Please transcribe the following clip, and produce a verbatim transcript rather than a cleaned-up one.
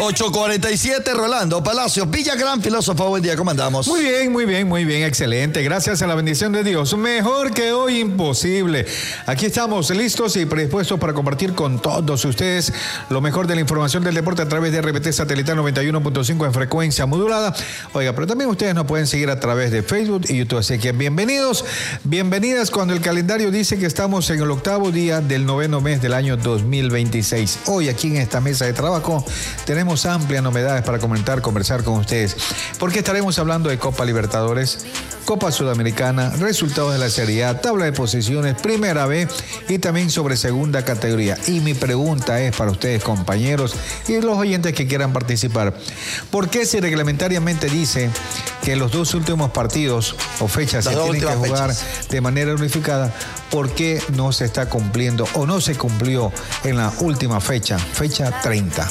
ocho cuarenta y siete, Rolando Palacios, Villa Gran Filósofo, buen día, ¿cómo andamos? Muy bien, muy bien, muy bien, excelente. Gracias a la bendición de Dios. Mejor que hoy imposible. Aquí estamos listos y predispuestos para compartir con todos ustedes lo mejor de la información del deporte a través de R B T Satelital noventa y uno punto cinco en frecuencia modulada. Oiga, pero también ustedes nos pueden seguir a través de Facebook y YouTube. Así que bienvenidos, bienvenidas cuando el calendario dice que estamos en el octavo día del noveno mes del año dos mil veintiséis. Hoy aquí en esta mesa de trabajo tenemos amplias novedades para comentar, conversar con ustedes, porque estaremos hablando de Copa Libertadores, Copa Sudamericana, resultados de la Serie A, tabla de posiciones, Primera B y también sobre segunda categoría. Y mi pregunta es para ustedes, compañeros, y los oyentes que quieran participar: ¿por qué si reglamentariamente dice que los dos últimos partidos o fechas se tienen que jugar fechas de manera unificada, por qué no se está cumpliendo o no se cumplió en la última fecha, fecha treinta?